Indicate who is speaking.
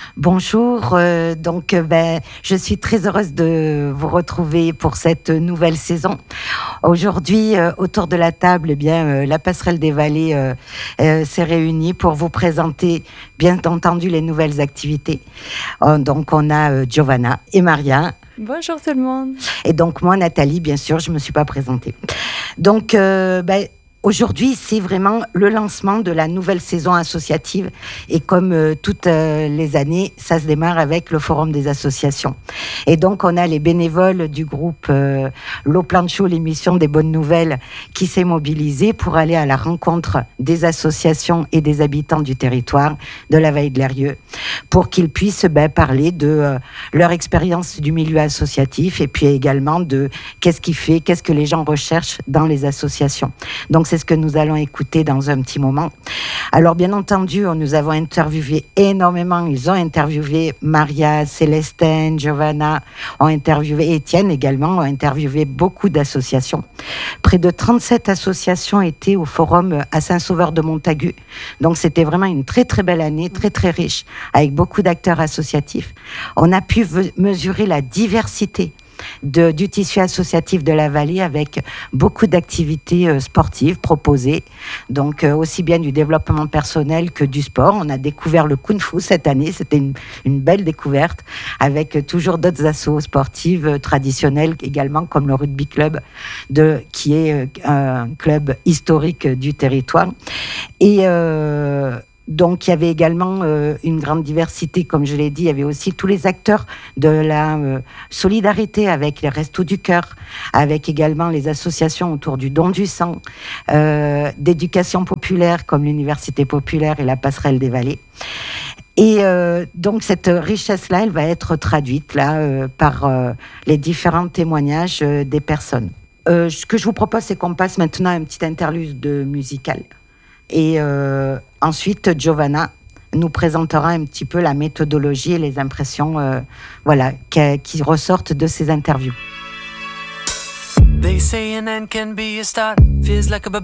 Speaker 1: Bonjour, je suis très heureuse de vous retrouver pour cette nouvelle saison. Aujourd'hui, autour de la table, la Passerelle des Vallées s'est réunie pour vous présenter, bien entendu, les nouvelles activités. Donc, on a Giovanna et Maria.
Speaker 2: Bonjour tout le monde.
Speaker 1: Et donc, moi, Nathalie, bien sûr, je ne me suis pas présentée. Donc, aujourd'hui, c'est vraiment le lancement de la nouvelle saison associative. Et comme toutes les années, ça se démarre avec le Forum des associations. Et donc, on a les bénévoles du groupe L'Eau Plancho, l'émission des bonnes nouvelles, qui s'est mobilisée pour aller à la rencontre des associations et des habitants du territoire de la Vallée de l'Eyrieux, pour qu'ils puissent parler de leur expérience du milieu associatif et puis également de qu'est-ce que les gens recherchent dans les associations. Donc, c'est ce que nous allons écouter dans un petit moment. Alors, bien entendu, nous avons interviewé énormément. Ils ont interviewé Maria, Célestine, Giovanna, ont interviewé Étienne également, ont interviewé beaucoup d'associations. Près de 37 associations étaient au forum à Saint-Sauveur-de-Montagu. Donc, c'était vraiment une très, très belle année, très, très riche, avec beaucoup d'acteurs associatifs. On a pu mesurer la diversité du tissu associatif de la vallée avec beaucoup d'activités sportives proposées, donc aussi bien du développement personnel que du sport. On a découvert le Kung Fu cette année, c'était une belle découverte avec toujours d'autres assos sportives traditionnelles également, comme le Rugby Club, qui est un club historique du territoire. Et donc, il y avait également une grande diversité, comme je l'ai dit. Il y avait aussi tous les acteurs de la solidarité avec les Restos du Cœur, avec également les associations autour du don du sang, d'éducation populaire comme l'Université populaire et la Passerelle des Vallées. Et donc, cette richesse-là, elle va être traduite par les différents témoignages des personnes. Ce que je vous propose, c'est qu'on passe maintenant à un petit interlude musical. Et ensuite, Giovanna nous présentera un petit peu la méthodologie et les impressions qui ressortent de ces interviews. They say an end can be a start, feels like a